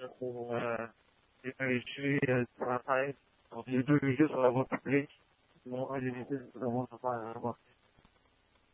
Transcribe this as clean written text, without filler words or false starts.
pour vérifier la tête. Donc, les 2 visites sur la voie publique, ils vont limiter vraiment de faire